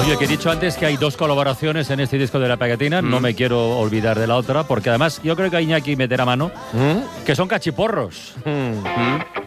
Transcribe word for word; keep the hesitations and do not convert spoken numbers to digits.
Oye, que he dicho antes que hay dos colaboraciones en este disco de La Pegatina, mm. no me quiero olvidar de la otra, porque además yo creo que Iñaki meterá mano, ¿Mm? que son cachiporros. Mm.